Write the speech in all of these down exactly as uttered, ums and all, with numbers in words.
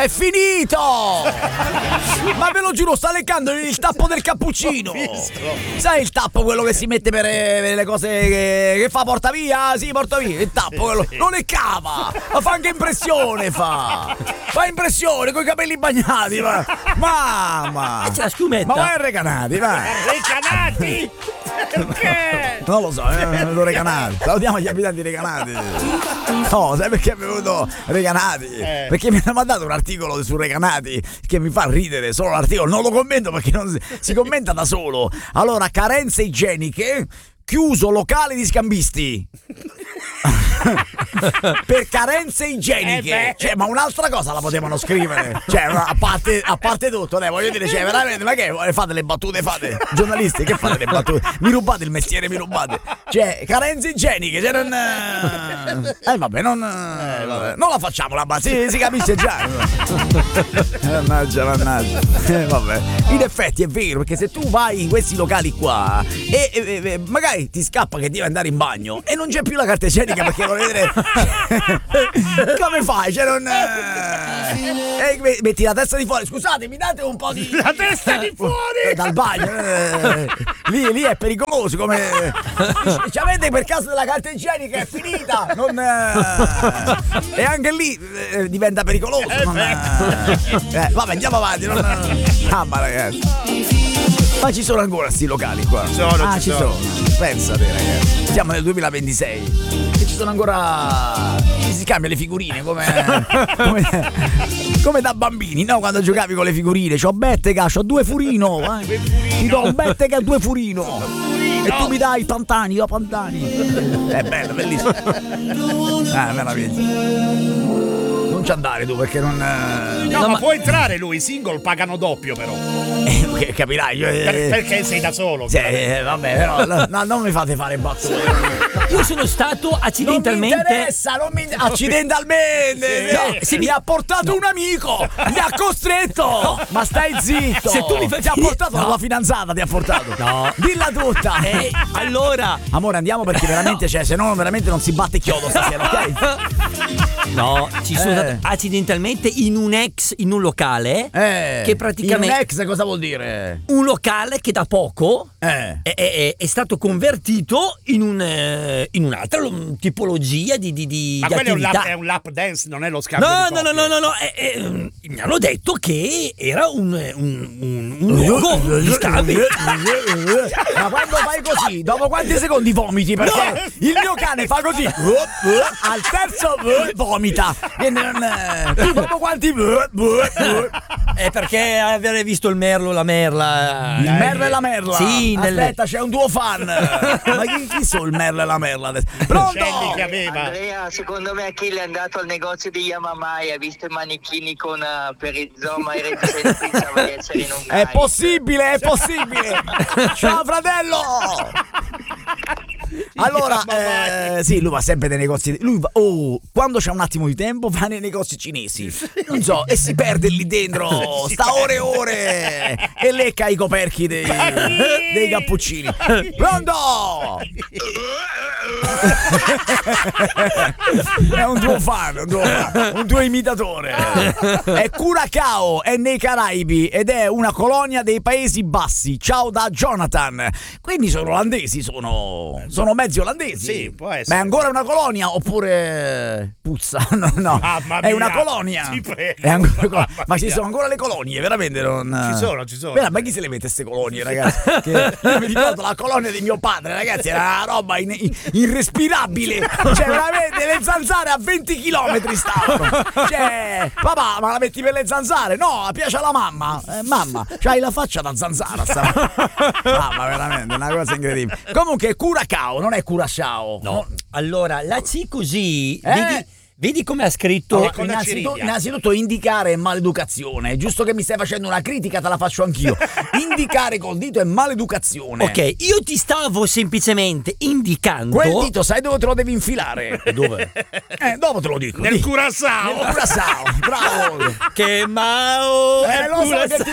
È finito! Ma ve lo giuro, sta leccando il tappo del cappuccino. Sai il tappo, quello che si mette per, per le cose che, che fa porta via? Sì, porta via. Il tappo, quello. Lo leccava. Ma fa anche impressione, fa. Fa impressione, coi capelli bagnati, ma. Mamma. E c'è la schiumetta. Ma vai recanati, vai. Recanati? Perché? Non lo so, eh, venuto Recanati. Salutiamo gli abitanti Recanati. No, sai perché è venuto Recanati? Eh. Perché mi hanno mandato un articolo su Recanati che mi fa ridere, solo l'articolo, non lo commento perché non si, si commenta da solo. Allora, carenze igieniche, chiuso locale di scambisti. Per carenze igieniche, eh cioè, ma un'altra cosa la potevano scrivere, cioè, a parte, a parte tutto, dai, voglio dire, cioè, veramente, ma che fate le battute, fate giornalisti, che fate le battute? Mi rubate il mestiere, mi rubate, cioè, carenze igieniche, cioè, non, eh, vabbè, non, eh, vabbè, non la facciamo la base, si, si capisce già. Mannaggia, mannaggia, eh, vabbè, in effetti è vero, perché se tu vai in questi locali qua e, e, e magari ti scappa che devi andare in bagno e non c'è più la carta igienica perché vuole vedere come fai, cioè non eh, metti la testa di fuori, scusate, mi date un po' di la testa di fuori eh, dal bagno, eh, lì, lì è pericoloso, come ci avete per caso della carta igienica, è finita, non eh, e anche lì eh, diventa pericoloso, non, eh, eh, vabbè, andiamo avanti, non, ah, ma ragazzi, ma ci sono ancora sti locali qua? Ci sono, ah, ci ci sono. sono. Pensate, ragazzi. Siamo nel duemilaventisei e ci sono ancora. Si cambia le figurine come, come, come da bambini, no? Quando giocavi con le figurine, c'ho Bettega, c'ho due Furino, eh. Ti do un Bettega e due Furino. E tu mi dai Pantani, do Pantani. È bello, bellissimo. Ah, meraviglia. Non ci andare tu perché non. No, no ma, ma può entrare lui, i single pagano doppio però. Eh, capirai. Io, eh, per, perché sei da solo. Sì, eh, vabbè, però no, no, non mi fate fare battute. Io sono stato accidentalmente. Non mi interessa, non mi accidentalmente. No, eh, se mi mi ha portato no. un amico, mi ha costretto. No. Ma stai zitto. Se tu mi fai ti ha portato no. la tua fidanzata, ti ha portato. No. Dilla tutta. Eh, allora, amore, andiamo perché veramente, no. cioè, se no veramente non si batte chiodo stasera, ok? No, ci sono eh. stato accidentalmente in un ex, in un locale eh. che praticamente. In un ex cosa vuol dire? Un locale che da poco eh. è, è, è stato convertito in, un, eh, in un'altra tipologia di, di, di Ma di quello è un, attività. lap, è un lap dance, non è lo scambio No, di no, no, coppie. no, no, no, eh, eh, mi hanno detto che era un, un, un, un luogo di scambio. Ma quando fai così, dopo quanti secondi vomiti? Perché no. il mio cane fa così, al terzo vomita. E non, tu dopo quanti? È perché avere visto il merlo e la merla. Il merlo e la merla? Sì, aspetta, nelle... c'è un tuo fan. Ma chi, chi sono il merlo e la merla adesso? Pronto? Che aveva. Andrea, secondo me Achille è andato al negozio di Yamamai, ha visto i manichini con uh, perizoma e reticenti, pensava di essere in un È night. possibile, è possibile. Ciao fratello. Allora, eh, sì, lui va sempre nei negozi. Lui va, oh, quando c'è un attimo di tempo va nei negozi cinesi. Non so, e si perde lì dentro, sta ore e ore e lecca i coperchi dei, dei cappuccini. Pronto? È un tuo fan, un tuo, fan, un tuo imitatore. È Curacao, è nei Caraibi ed è una colonia dei Paesi Bassi. Ciao da Jonathan. Quindi sono olandesi, sono, sono mezzi olandesi. Sì, può essere. Ma è ancora una colonia oppure puzza? No, no. È una colonia. Ti prego. È ancora, ma ci sono ancora le colonie, veramente non. Ci sono, ci sono. Beh, ma chi se le mette queste colonie, ragazzi? Che io mi ricordo la colonia di mio padre, ragazzi, era una roba in, in, irrespirabile. Cioè, veramente le zanzare a venti chilometri stavano. Cioè, papà, ma la metti per le zanzare? No, piace alla mamma. Eh, mamma, c'hai la faccia da zanzara sta. Mamma, veramente, una cosa incredibile. Comunque, Curacao, non è Curaçao. No. Allora, la C così, Eh? vedi, vedi come ha scritto. Allora, con la Innanzitutto, Cirilia. innanzitutto indicare è maleducazione. È giusto che mi stai facendo una critica, te la faccio anch'io. Indicare col dito è maleducazione. Ok, io ti stavo semplicemente indicando. Quel dito sai dove te lo devi infilare? Dove? Eh, dopo te lo dico. Nel Di- Curaçao. Nel Curaçao, bravo. Che Mao. Eh, lo so che ti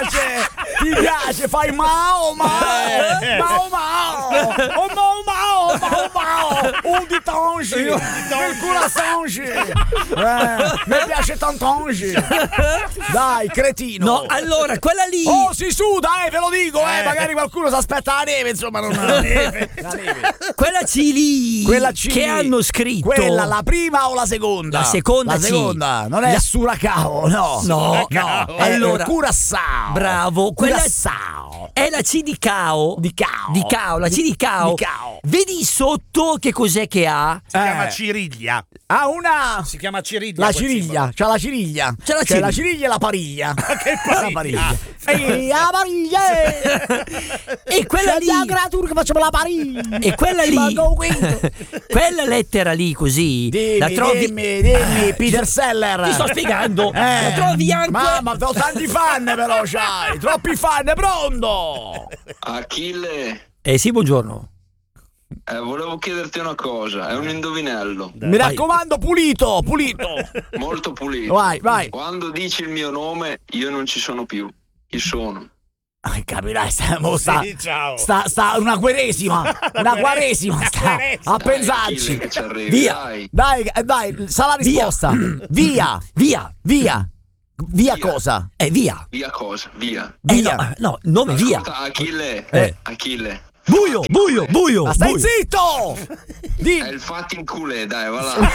piace. Ti piace, fai Mao Mao. Eh. Mao Mao. Oh Mao Mao. oh, oh, oh, un di tongi, il curasangi, eh, mi piace tantongi. Dai, cretino. No, allora, quella lì. Oh, si suda, eh, ve lo dico, eh, eh. magari qualcuno si aspetta la neve, insomma, non la neve. La neve. Quella C lì. Quella C che hanno scritto. Quella, la prima o la seconda? La seconda La C. seconda, non è La... Suracao, no. No, no. no. È Allora, Curaçao. Bravo, quella Curaçao. è la C di Cao. Di Cao. Di Cao, la C di Cao. Di Cao. Vedi sotto che cos'è che ha? Si Eh. chiama Ciriglia. Ha una. Si chiama Ciriglia. La quel ciriglia, c'ha la ciriglia. C'è la C'è ciriglia. la ciriglia e la pariglia. Che La pariglia. Ehi, la pariglia. E quella lì. La creatura che facciamo la pariglia. E quella Ci lì. manca un quinto. Quella lettera lì così. Dimmi, la trovi. dimmi, dimmi, Peter Seller. Ti sto spiegando. Eh. La trovi anche. Mamma, ho tanti fan però c'hai. Troppi fan, pronto. Achille, Eh sì, buongiorno. eh, volevo chiederti una cosa, è un indovinello, Mi raccomando, pulito, pulito. molto pulito. Vai, vai. Quando dici il mio nome, io non ci sono più. Chi sono? Ah, capirai, sta, mo sta, Sì, ciao. sta, sta una quaresima, una quaresima, sta a Achille pensarci. che ci arrivi, Via. dai. Dai, eh, dai, sa la risposta. Via, Via. via, via Via. cosa? Eh, via. Via cosa? Via. Eh, Via. no, no, nome via. Ascolta, Achille, Eh. Achille, Buio, buio, buio. Ma stai buio. zitto! Di- è il fatto in culé, dai, va là.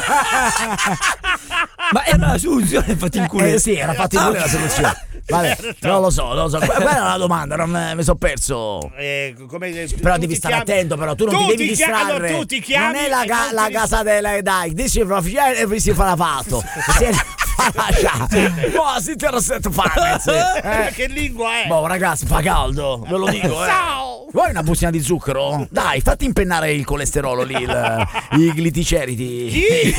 Ma era la soluzione, infatti in culo. Eh sì, era fatto in culo la soluzione. Vabbè, non lo so, non lo so. Que- Quella era la domanda, non eh, mi sono perso. Eh, come, Però tu devi ti stare chiami- attento, però tu non Tu ti devi ti chiami- distrarre. allora tu ti chiami non è la, e ca- non la ti- casa delle dai, dici profilo e si farà fatto. Si è Boh, si te lo sento fare. Eh, che lingua è? Boh, ragazzi, fa caldo, ve lo dico, eh. Ciao. Vuoi una bustina di zucchero? Dai, fatti impennare il colesterolo lì, il, i gliticeridi. Chi?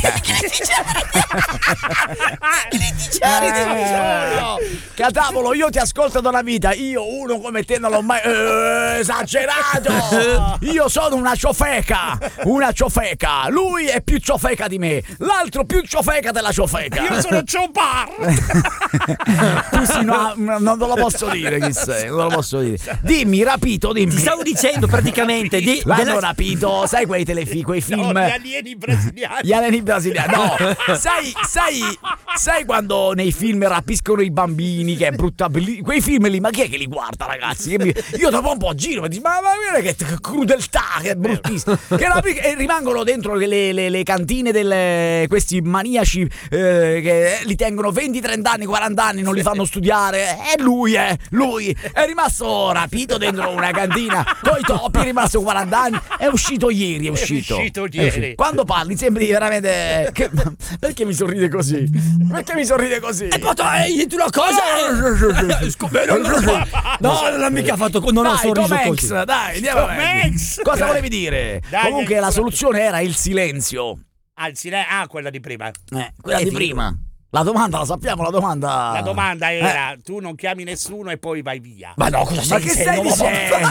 Eh, Catavolo, io ti ascolto da una vita. Io uno come te non l'ho mai eh, esagerato. Io sono una ciofeca. Una ciofeca. Lui è più ciofeca di me. L'altro più ciofeca della ciofeca. Io sono Chopar. Tu sì, no, non te lo posso dire chi sei. Non te lo posso dire. Dimmi, rapito, dimmi. Ti stavo dicendo praticamente di, L'hanno della- rapito, sai quei telefi, quei film. No, gli alieni brasiliani. Gli alieni brasiliani, no, sai, sai, sai quando nei film rapiscono i bambini, che è brutta, belli- quei film lì, ma chi è che li guarda, ragazzi? Che mi- Io dopo un po' giro e dico, ma, ma guarda che t- crudeltà, che è bruttissimo. Che rapi- e rimangono dentro le, le- le cantine delle questi maniaci eh, che li tengono venti, trenta anni, quaranta anni, non li fanno studiare. E lui, eh, lui è rimasto rapito dentro una cantina coi topi, è rimasto quaranta anni, è uscito ieri, è uscito. uscito È ieri. Quando parli sembri veramente che- perché mi sorride così? Perché mi sorride così? E poi tu hai detto una cosa. Eh, scusa, non lo so. No, non l'ha mica fatto con non ho Dai, sorriso Tom così. Hanks, dai, andiamo Tom avanti. Hanks. Cosa volevi dire? Dai, Comunque dai, la soluzione era il silenzio. Ah, il sile- ah, quella di prima. Eh, quella È di vero. prima. La domanda la sappiamo, la domanda. La domanda Eh, era: tu non chiami nessuno e poi vai via. Ma no, cosa Ma stai che dicendo? stai dicendo?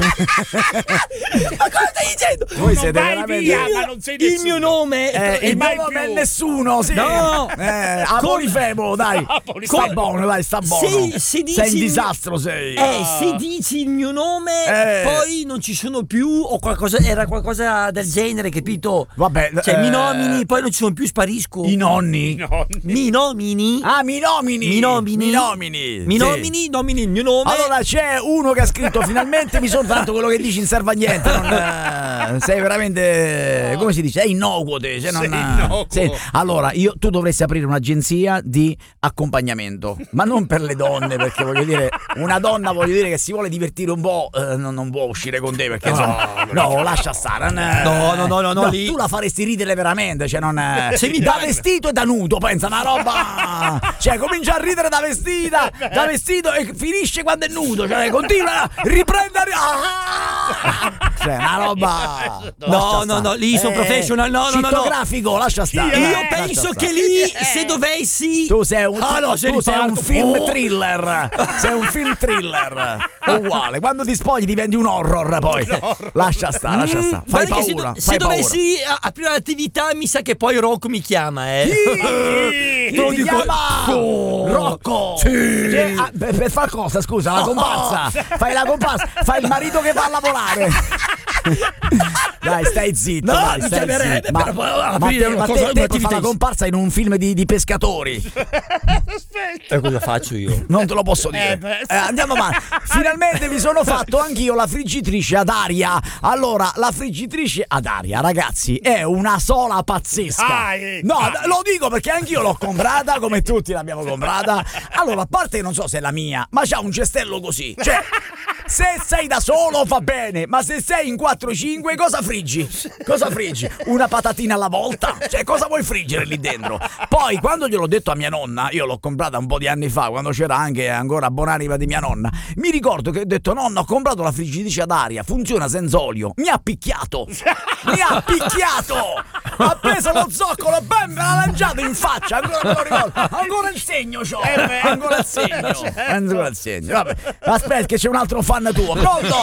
Ma cosa stai dicendo? Voi non siete vai veramente via, ma non sei nessuno. Il mio nome Eh, E il mai mio nome più. è nessuno, sì. No. Eh, a Polifemo, dai. A Polifemo. Sta buono, dai, sta buono. Se- se dici sei un il- disastro, sei. Eh, se dici il mio nome, Eh. poi non ci sono più, o qualcosa, era qualcosa del genere, capito? Vabbè, Cioè, eh, mi nomini, poi non ci sono più, sparisco. I nonni. No, Mi nomini. Ah, mi nomini. Mi nomini. Mi nomini. Mi Sì. nomini, nomini il mio nome. Allora c'è uno che ha scritto finalmente mi sono tanto quello che dici non serve a niente, non, eh, sei veramente, come si dice, è innocuo te, cioè non, Sei innocuo. sì. Allora io, tu dovresti aprire un'agenzia di accompagnamento, ma non per le donne, perché voglio dire, una donna voglio dire che si vuole divertire un po', eh, non, non può uscire con te perché insomma, no, lascia stare, non, eh, No, no, no, no, no, lì- tu la faresti ridere veramente, cioè non eh, Se mi da dai- vestito e da nudo, pensa una roba, cioè comincia a ridere da vestita, da vestito e finisce quando è nudo, cioè continua, riprende a ri- ah! Cioè una roba. No, lascia no, stare. no, lì sono professional, no, no, no, no. Cittorografico, lascia stare. Io Lascia penso stare. che lì, se dovessi. Tu sei un, Ah, no, tu se sei riparto. un film Oh. thriller. Sei un film thriller. Uguale. Quando ti spogli diventi un horror poi. Lascia stare, lascia stare. Mm, Fai guarda che se, paura. do- fai se paura. dovessi a- aprire l'attività, mi sa che poi Rocco mi chiama, eh. Chi? Te lo Ti dico- chiama Oh. Rocco. Sì. Che- ah, per, per far cosa, scusa, la comparsa. Fai la comparsa, fai il marito che va a lavorare. Dai, stai zitto. No, dai, mi stai chiamerebbe zitto. Ma, per ma aprire te, una ma cosa- te, te puoi un'attività fare la in- comparsa in un film di, di pescatori. Aspetta. E cosa faccio io? Non te lo posso dire. Eh, beh, Eh, andiamo avanti. Finalmente mi sono fatto anch'io la friggitrice ad aria. Allora, la friggitrice ad aria, ragazzi, è una sola pazzesca. Dai, no, dai. lo dico perché anch'io l'ho comprata, come tutti l'abbiamo comprata. Allora, a parte che non so se è la mia, ma c'ha un cestello così. Cioè, se sei da solo va bene, ma se sei in quattro cinque cosa friggi? Cosa friggi? Una patatina alla volta? Cioè, cosa vuoi friggere lì dentro? Poi, quando gliel'ho detto a mia nonna, io l'ho comprata un po' di anni fa, quando c'era anche ancora buonanima di mia nonna, mi ricordo che ho detto: nonna, ho comprato la friggitrice ad aria, funziona senza olio. Mi ha picchiato! Mi ha picchiato! Ha preso lo zoccolo, bam, me l'ha lanciato in faccia, ancora me lo ricordo. Ancora il segno c'ho! Ancora il segno! Ancora il segno! Vabbè, aspetta che c'è un altro fan tuo. Pronto?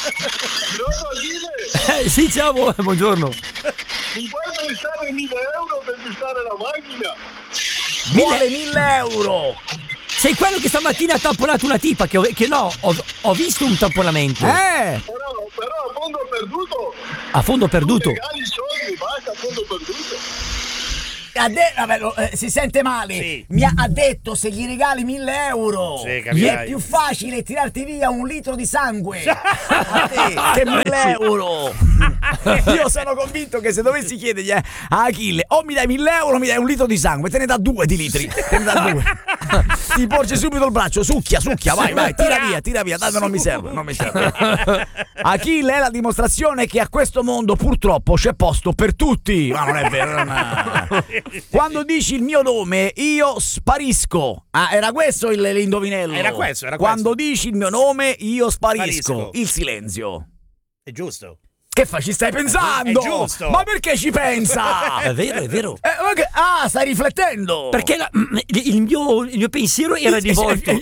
Eh, sì, ciao, bu- buongiorno. Mi puoi prestare mille euro per prestare la macchina? Vuole mille euro! Sei quello che stamattina ha tamponato una tipa che, ho- che no, ho, ho visto un tamponamento. Eh! Però, però a fondo perduto, A fondo perduto. regali soldi, basta, a fondo perduto. Ha de- vabbè, lo- eh, si sente male. Sì. Mi ha, ha detto se gli regali mille euro Sì, è capirai. più facile tirarti via un litro di sangue a te che mille euro. Io sono convinto che se dovessi chiedergli eh, a Achille o mi dai mille euro o mi dai un litro di sangue, te ne dà due di litri. Te ne dà due. Ti porge subito il braccio, succhia, succhia, vai, vai, tira via, tira via. Tanto non mi serve, non mi serve. Achille è la dimostrazione che a questo mondo purtroppo c'è posto per tutti. Ma non è vero, no. Quando dici il mio nome, io sparisco. Ah, era questo il, l'indovinello? Era questo, era Quando questo. dici il mio nome, io sparisco. Sparisco. Il silenzio. È giusto. Che fai? Ci stai pensando? È giusto. Ma perché ci pensa? È vero, è vero. Eh, ma che- ah, stai riflettendo. Perché la- il, il mio, il mio pensiero era rivolto.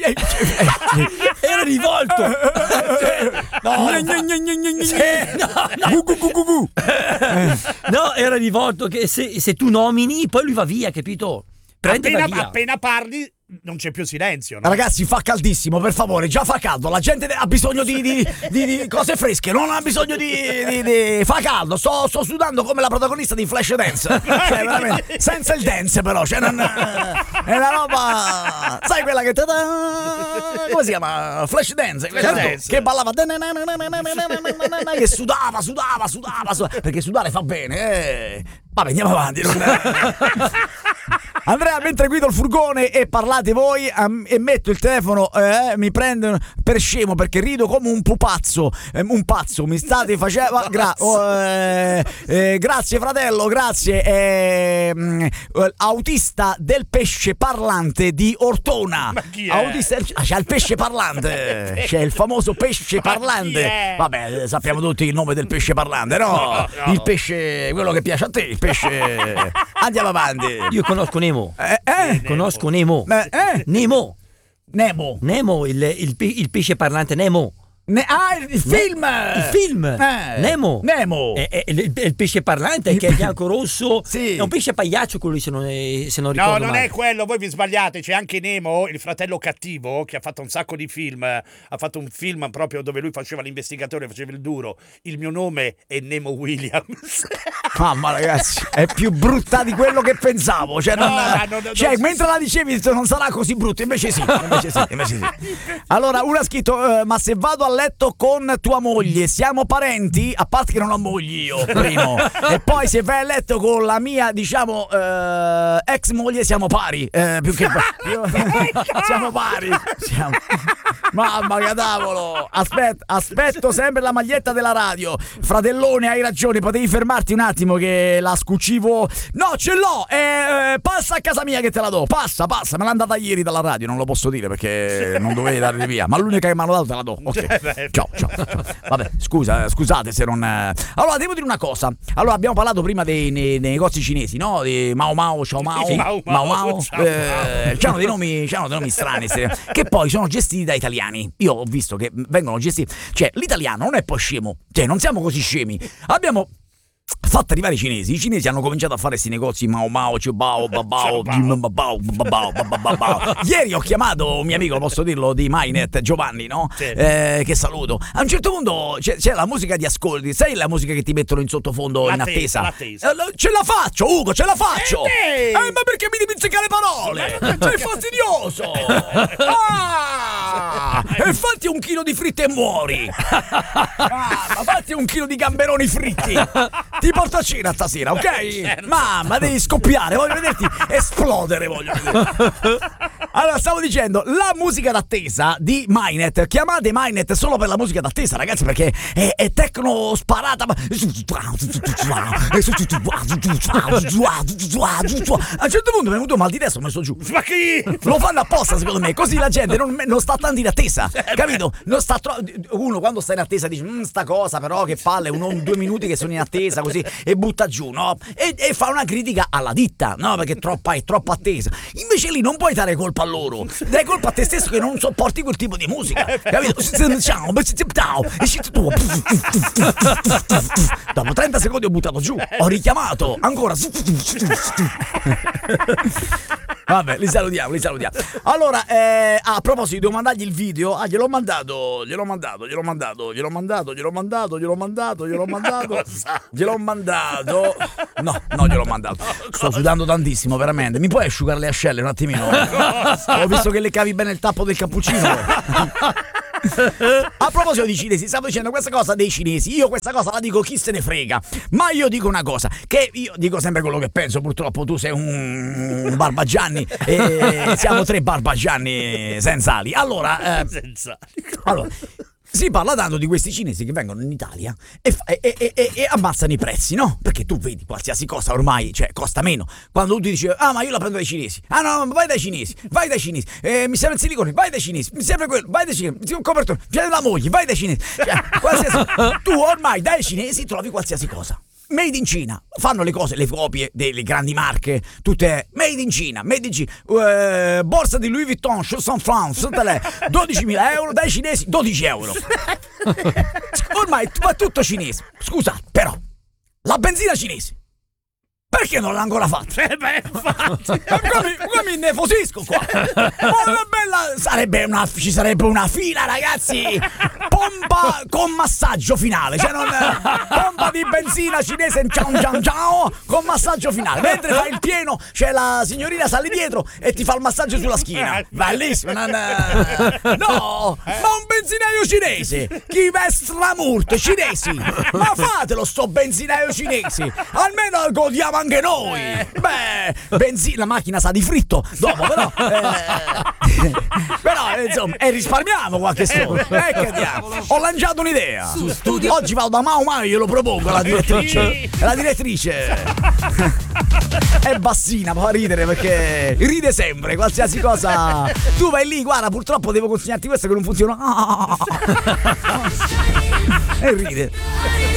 Era rivolto. No, Gu, gu, gu, gu, gu. No, era rivolto che se, se tu nomini, poi lui va via, capito? Prende e va Appena, via. appena parli non c'è più silenzio, no? Ragazzi, fa caldissimo, per favore, già fa caldo. La gente ha bisogno di, di- di- di cose fresche, non ha bisogno di. di- di- Fa caldo, sto, sto sudando come la protagonista di Flashdance. Cioè, veramente, senza il dance, però. Cioè, non, è una roba. Sai quella che. Come si chiama? Flashdance. Flashdance. Che ballava. Che sudava, sudava, sudava, sudava. Perché sudare fa bene. Eh. Vabbè, andiamo avanti. non- Andrea, mentre guido il furgone e parlate voi am- e metto il telefono, eh, mi prendono per scemo perché rido come un pupazzo, eh, un pazzo, mi state facendo... Gra- oh, eh, eh, grazie fratello, grazie. eh, mm, eh, autista del pesce parlante di Ortona. Ma chi è? Autista, ah, c'è il pesce parlante, c'è il famoso pesce Ma chi parlante. è? Vabbè, eh, sappiamo tutti il nome del pesce parlante, no? No, no. Il pesce, quello che piace a te, il pesce... Andiamo avanti. Io conosco Nemo. Eh, eh? Conosco Nemo. Eh, eh? Nemo. Nemo. Nemo, il, il, pe- il pesce parlante Nemo. Ne- ah, il, il film! Il film. Eh. Nemo. Nemo. È, è- è il, è il pesce parlante che è bianco rosso. Sì. È un pesce pagliaccio quello, se non, è- se non No, ricordo non male. è quello, voi vi sbagliate. C'è anche Nemo, il fratello cattivo, che ha fatto un sacco di film. Ha fatto un film proprio dove lui faceva l'investigatore, faceva il duro. Il mio nome è Nemo Williams. Mamma ragazzi, è più brutta di quello che pensavo. Cioè, No, non- ma non- non- cioè non- mentre la dicevi ho detto, non sarà così brutto, invece sì, invece sì, invece sì. Allora, uno ha scritto, eh, ma se vado a letto con tua moglie, siamo parenti? A parte che non ho moglie io, primo. E poi se vai a letto con la mia, diciamo, eh, ex moglie, siamo pari. Eh, più che siamo pari. Siamo... Mamma che tavolo. Aspetta, aspetto sempre la maglietta della radio. Fratellone, hai ragione, potevi fermarti un attimo che la scucivo. No, ce l'ho. Eh, passa a casa mia che te la do. Passa, passa. Me l'ha andata ieri dalla radio, non lo posso dire perché non dovevi darli via. Ma l'unica che mi hanno dato te la do. Ok. Ciao, ciao, ciao. Vabbè, scusa, eh, scusate se non. eh. Allora, devo dire una cosa. Allora, abbiamo parlato prima dei, nei- dei negozi cinesi, no? Di Mao Mao, Ciao Mao, Sì, Mao Mao Mao, Mao. Ciao Eh, c'hanno dei nomi, c'hanno dei nomi strani, se- che poi sono gestiti da italiani. Io ho visto che vengono gestiti. Cioè, l'italiano non è poi scemo. Cioè, non siamo così scemi. Abbiamo. fatta arrivare i cinesi. I cinesi hanno cominciato a fare questi negozi Mao Mao, Ciubao, Babao, Jim Babao, Babao, Babao. Ieri ho chiamato un mio amico, posso dirlo, di Mainet, Giovanni, no? Sì. Eh, che saluto. A un certo punto c'è, c'è la musica di ascolti, sai la musica che ti mettono in sottofondo La in tesa, attesa? la tesa. Eh, lo- ce la faccio, Ugo, ce la faccio. Eh, Eh, ma perché mi devi pizzicare le parole? Sei fastidioso. Ah, e fatti un chilo di fritte e muori. Ah, ma fatti un chilo di gamberoni fritti. Ti porto a cena stasera, ok? Mamma, devi scoppiare, voglio vederti esplodere, voglio vedere. Allora, stavo dicendo, la musica d'attesa di Mainet. Chiamate Mainet solo per la musica d'attesa, ragazzi, perché è, è tecno sparata. Ma... A un certo punto mi è venuto un mal di testa, ho messo giù. Ma chi? Lo fanno apposta, secondo me, così la gente non, non sta tanto in attesa, capito? Non sta tro- uno quando sta in attesa dice "Mm, sta cosa però che palle, uno due minuti che sono in attesa così", e butta giù, no? E, e fa una critica alla ditta, no? Perché è troppa, è troppo attesa. Invece lì non puoi dare colpa a loro, dai colpa a te stesso che non sopporti quel tipo di musica, capito? Ciao, ciao, e scito tu. Dopo trenta secondi ho buttato giù, ho richiamato, ancora. Vabbè, li salutiamo, li salutiamo. Allora, eh, a proposito, devo mandargli il video. Ah, gliel'ho mandato, gliel'ho mandato, gliel'ho mandato, gliel'ho mandato, gliel'ho mandato, gliel'ho mandato, gliel'ho mandato, gliel'ho mandato. No, no, gliel'ho mandato. Sto sudando tantissimo, veramente. Mi puoi asciugare le ascelle un attimino? Ho visto che le cavi bene il tappo del cappuccino. A proposito di cinesi, stavo dicendo questa cosa dei cinesi. Io questa cosa la dico chi se ne frega, ma io dico una cosa, che io dico sempre quello che penso. Purtroppo tu sei un, un Barbagianni e siamo tre Barbagianni senza ali. Allora, eh, Senza. allora si parla tanto di questi cinesi che vengono in Italia e, fa- e, e, e, e ammazzano i prezzi, no? Perché tu vedi qualsiasi cosa ormai, cioè, costa meno. Quando tu ti dici "Ah, ma io la prendo dai cinesi", "Ah no, no, vai dai cinesi, vai dai cinesi, eh, mi serve il silicone, vai dai cinesi, mi serve quello, vai dai cinesi, mi serve un copertore, viene la moglie, vai dai cinesi", cioè, qualsiasi... tu ormai dai cinesi trovi qualsiasi cosa. Made in Cina, fanno le cose, le copie delle grandi marche, tutte made in Cina, made in Cina, uh, borsa di Louis Vuitton, Chaussons en France, tutte le dodicimila euro, dai cinesi dodici euro. Ormai va tutto cinese. Scusa, però, la benzina cinese, perché non l'ha ancora fatta? Eh beh, infatti. Qua mi, qua mi nervosisco qua. Ma una bella, sarebbe una, ci sarebbe una fila, ragazzi. Pompa con massaggio finale, cioè non pompa di benzina cinese ciao ciao ciao con massaggio finale. Mentre fai il pieno, c'è la signorina sale dietro e ti fa il massaggio sulla schiena. Bellissimo. Non, no, ma un benzinaio cinese. Chi va stramurte cinesi? Ma fatelo sto benzinaio cinese. Almeno godiamo anche noi. Beh, benzina, la macchina sa di fritto dopo, però eh, però insomma, e risparmiamo qualche soldo. Eh, che diamo. Ho lanciato un'idea. Oggi vado da Mao Mao e glielo propongo alla direttrice. La direttrice è bassina, fa ridere perché ride sempre, qualsiasi cosa. Tu vai lì, guarda, purtroppo devo consegnarti questo che non funziona. E ride.